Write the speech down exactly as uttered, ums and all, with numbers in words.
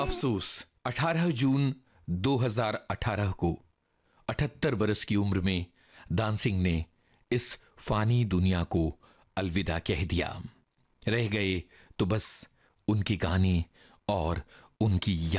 अफसोस अठारह जून दो हज़ार अठारह को अठहत्तर बरस की उम्र में दानसिंह ने इस फानी दुनिया को अलविदा कह दिया। रह गए तो बस उनके गाने और उनकी